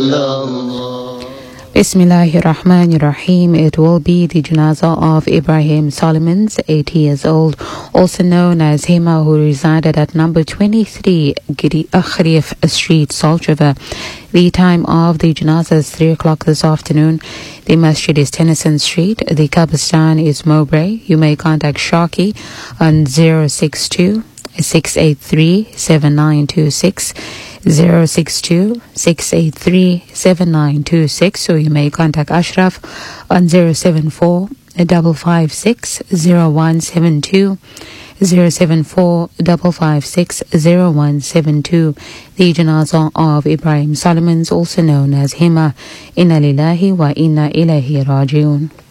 Bismillahir Rahmanir Rahim. It will be the janazah of Ibrahim Solomons, 80 years old, also known as Hema, who resided at number 23 Akhrif Street, Salt River. The time of the janazah is 3 o'clock this afternoon. The masjid is Tennyson Street. The Qabristan is Mowbray. You may contact Shaki on 062-683-7926, 062-683-7926, or you may contact Ashraf on 074-556-0172, 074-556-0172. The janazah of Ibrahim Solomons, also known as Hema. Inna lillahi wa inna ilayhi rajiun.